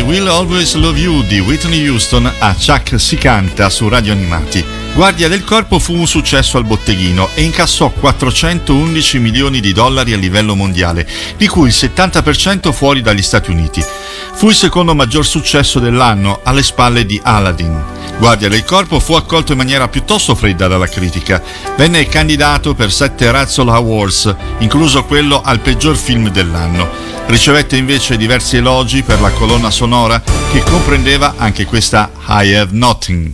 Will Always Love You di Whitney Houston a Chuck si canta su Radio Animati. Guardia del Corpo fu un successo al botteghino e incassò 411 milioni di dollari a livello mondiale, di cui il 70% fuori dagli Stati Uniti. Fu il secondo maggior successo dell'anno, alle spalle di Aladdin. Guardia del Corpo fu accolto in maniera piuttosto fredda dalla critica. Venne candidato per 7 Razzie Awards, incluso quello al peggior film dell'anno. Ricevette invece diversi elogi per la colonna sonora che comprendeva anche questa I Have Nothing.